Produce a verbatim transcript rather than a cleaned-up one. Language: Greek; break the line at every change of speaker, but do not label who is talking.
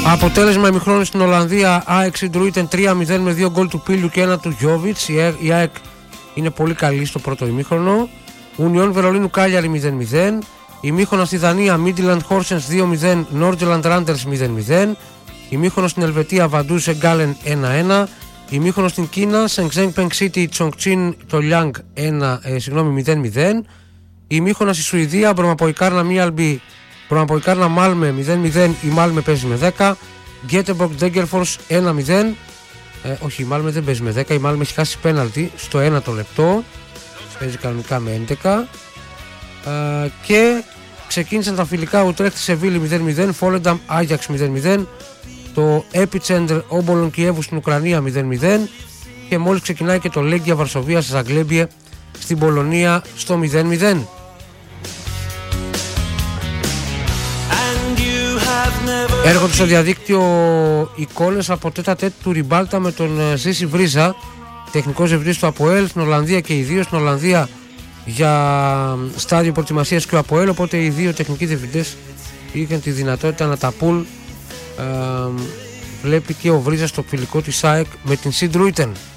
Αποτέλεσμα ημιχρόνου στην Ολλανδία, ΑΕΚ Συντρούιτεν τρία μηδέν με δύο γκολ του Πίλιου και ένα του Γιόβιτς. Η ΑΕΚ είναι πολύ καλή στο πρώτο ημίχρονο. Ουνιόν Βερολίνου Κάλιαρη μηδέν μηδέν. Ημίχρονο στη Δανία, Μίτιλαντ Χόρσενς δύο μηδέν, Νόρτζελαντ Ράντερς μηδέν μηδέν. Ημίχρονο στην Ελβετία, Βαντούσε Γκάλεν ένα ένα. Ημίχρονο στην Κίνα, Σενγκζέγκπενγκ Σίτι Τσονγκτσίν το Λιάνγκ μηδέν μηδέν. Ημίχρονο στη Σουηδία, Μπρομαποϊκάρνα Μίαλμπι Μπρομαποϊκάρνα Μάλμε μηδέν μηδέν. Η Μάλμε παίζει με δέκα. Γκέτεμπορκ Ντέγκερφορς ένα μηδέν. Ε, όχι, η Μάλμε δεν παίζει με δέκα. Η Μάλμε έχει χάσει πέναλτι στο ένατο λεπτό. Παίζει κανονικά με έντεκα. Ε, και ξεκίνησαν τα φιλικά Ουτρέχτη Σεβίλη μηδέν μηδέν. Φόλενταμ Άγιαξ μηδέν μηδέν. Το Έπιτσεντρ Όμπολον Κιέβου στην Ουκρανία μηδέν μηδέν. Και μόλις ξεκινάει και το Λέγκια Βαρσοβία Ζαγκλέμπιε στην Πολωνία στο μηδέν μηδέν. Έρχονται στο διαδίκτυο εικόνες από τέτα τέτ του Ριμπάλτα με τον Ζήση Βρίζα, τεχνικός διευθυντής του ΑΠΟΕΛ στην Ολλανδία και οι δύο στην Ολλανδία για στάδιο προετοιμασίας και ο ΑΠΟΕΛ, οπότε οι δύο τεχνικοί διευθυντές είχαν τη δυνατότητα να τα πουλ. Ε, βλέπει και ο Βρίζας στο φιλικό της ΑΕΚ με την Συντρούιτεν.